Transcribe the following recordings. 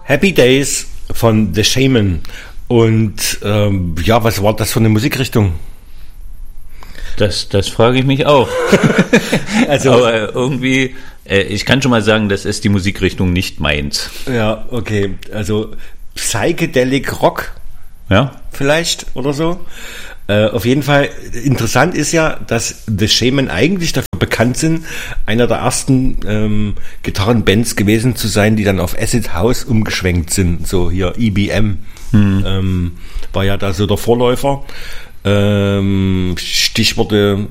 Happy Days von The Shaman. Und was war das für eine Musikrichtung? Das frage ich mich auch. Also, aber irgendwie, ich kann schon mal sagen, das ist die Musikrichtung nicht meins. Ja, okay. Also Psychedelic Rock, ja, vielleicht oder so. Auf jeden Fall, interessant ist ja, dass The Shaman eigentlich dafür bekannt sind, einer der ersten Gitarrenbands gewesen zu sein, die dann auf Acid House umgeschwenkt sind. So hier EBM war ja da so der Vorläufer. Stichworte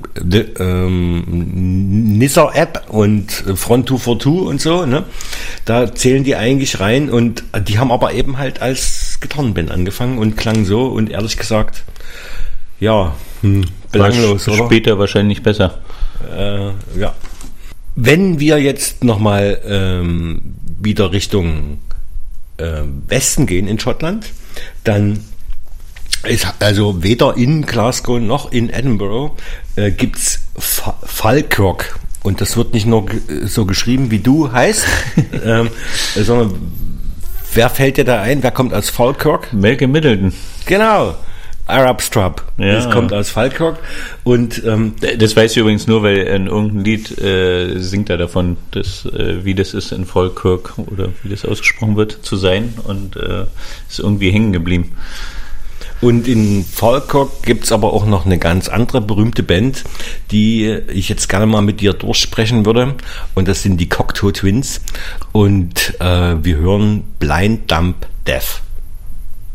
Nizar App und Front 242 und so, ne? Da zählen die eigentlich rein und die haben aber eben halt als Gitarrenband angefangen und klangen so und ehrlich gesagt, ja, belanglos, oder? Später wahrscheinlich besser. Ja. Wenn wir jetzt nochmal wieder Richtung Westen gehen in Schottland, dann ist also weder in Glasgow noch in Edinburgh gibt's Falkirk. Und das wird nicht nur so geschrieben, wie du heißt, sondern wer fällt dir da ein? Wer kommt aus Falkirk? Malcolm Middleton. Genau. Arab Strap. Ja. Das kommt aus Falkirk. Und das weiß ich übrigens nur, weil in irgendeinem Lied singt er davon, dass, wie das ist in Falkirk oder wie das ausgesprochen wird, zu sein. Und ist irgendwie hängen geblieben. Und in Falkirk gibt's aber auch noch eine ganz andere berühmte Band, die ich jetzt gerne mal mit dir durchsprechen würde. Und das sind die Cocteau Twins. Und wir hören Blind Dumb Deaf.